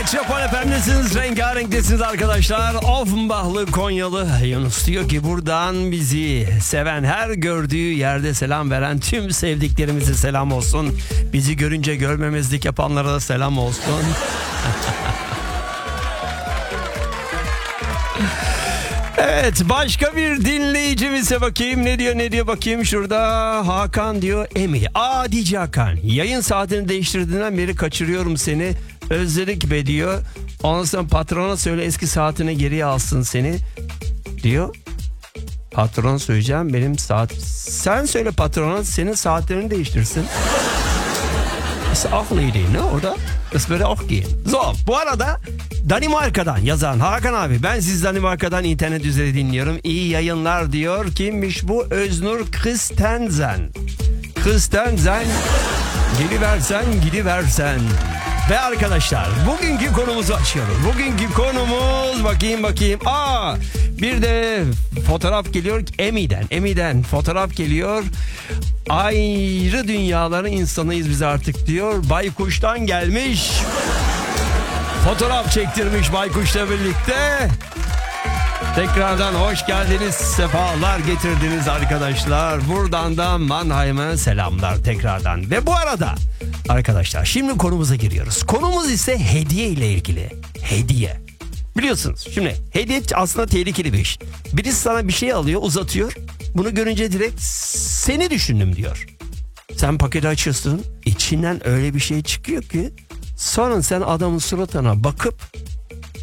Metropol FM'desiniz, rengarenktesiniz arkadaşlar. Offenbachlı Konyalı Yunus diyor ki buradan bizi seven, her gördüğü yerde selam veren tüm sevdiklerimize selam olsun. Bizi görünce görmemezlik yapanlara da selam olsun. Evet, başka bir dinleyicimize bakayım. Ne diyor bakayım şurada. Hakan diyor, Emi. Dici Hakan. Yayın saatini değiştirdiğinden beri kaçırıyorum seni. Özledik be diyor. Ondan sonra patrona söyle eski saatine geriye alsın seni diyor. Patron söyleyeceğim benim saat. Sen söyle patrona senin saatlerini değiştirsin. Ist auch eine Idee, ne? Oder? Das würde auch gehen. So, bu arada Danimarka'dan yazan Hakan abi, ben siz Danimarka'dan internet üzeri dinliyorum. İyi yayınlar diyor. Kimmiş bu? Öznur Kristensen. Kristensen, geliversen gidiversen. Ve arkadaşlar bugünkü konumuzu açıyoruz. Bugünkü konumuz bakayım. Bir de fotoğraf geliyor Emi'den fotoğraf geliyor. Ayrı dünyaların insanıyız biz artık diyor. Baykuş'tan gelmiş. Fotoğraf çektirmiş Baykuş'la birlikte. Tekrardan hoş geldiniz, sefalar getirdiniz arkadaşlar. Buradan da Mannheim'a selamlar tekrardan. Ve bu arada arkadaşlar şimdi konumuza giriyoruz. Konumuz ise hediye ile ilgili. Hediye. Biliyorsunuz şimdi hediye aslında tehlikeli bir iş. Birisi sana bir şey alıyor, uzatıyor. Bunu görünce direkt seni düşündüm diyor. Sen paketi açıyorsun, içinden öyle bir şey çıkıyor ki sonra sen adamın suratına bakıp